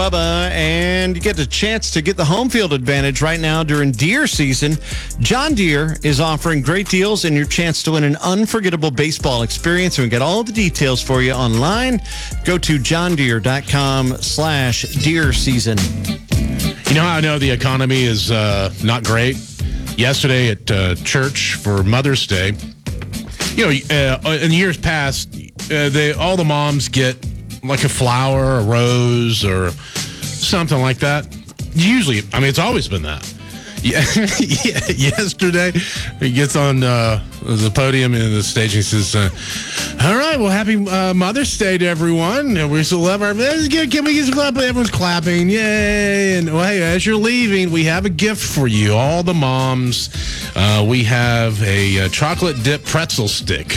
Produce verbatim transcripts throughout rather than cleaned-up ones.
Bubba, and you get a chance to get the home field advantage right now during deer season. John Deere is offering great deals and your chance to win an unforgettable baseball experience. And we get all the details for you online. Go to johndeere.com slash deer season. You know how I know the economy is uh, not great? Yesterday at uh, church for Mother's Day, you know, uh, in years past, uh, they all the moms get like a flower, a rose, or something like that. Usually, I mean, it's always been that. Yeah, yeah, yesterday, he gets on uh, the podium in the stage and he says, uh, all right, well, happy uh, Mother's Day to everyone. And we still love our... Can we get some clap? Everyone's clapping. Yay. And, well, hey, as you're leaving, we have a gift for you, all the moms. Uh, we have a, uh chocolate dip pretzel stick.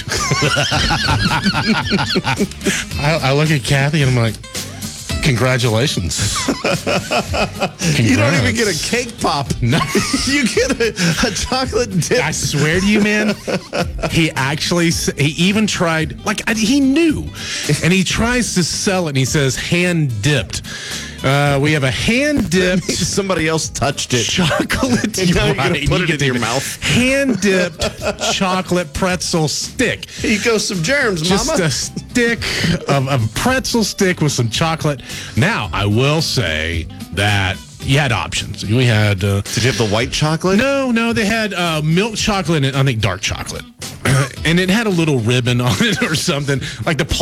I, I look at Kathy and I'm like, congratulations. You don't even get a cake pop. No. You get a, a chocolate dip. I swear to you, man, he actually, he even tried, like, he knew. And he tries to sell it, and he says hand-dipped. Uh, we have a hand-dipped. Somebody else touched it. Chocolate. And now you're right, going to put you it in your mouth. Hand-dipped chocolate pretzel stick. Here goes some germs, Just mama. a stick of a pretzel stick with some chocolate. Now, I will say that you had options. We had... Uh, Did you have the white chocolate? No, no, they had uh, milk chocolate and I think dark chocolate. And it had a little ribbon on it or something, like the